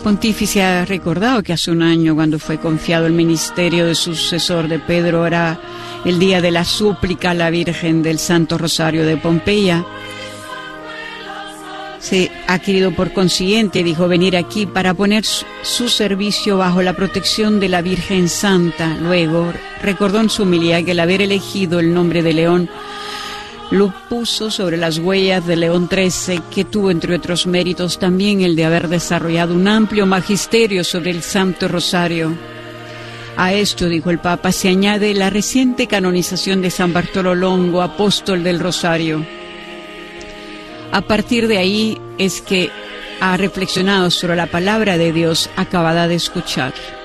pontífice ha recordado que hace un año, cuando fue confiado el ministerio de sucesor de Pedro, era el día de la súplica a la Virgen del Santo Rosario de Pompeya. Se ha querido, por consiguiente, dijo, venir aquí para poner su servicio bajo la protección de la Virgen Santa. Luego recordó en su homilía que el haber elegido el nombre de León lo puso sobre las huellas de León XIII, que tuvo, entre otros méritos, también el de haber desarrollado un amplio magisterio sobre el Santo Rosario. A esto, dijo el Papa, se añade la reciente canonización de San Bartolo Longo, apóstol del Rosario. A partir de ahí es que ha reflexionado sobre la palabra de Dios acabada de escuchar.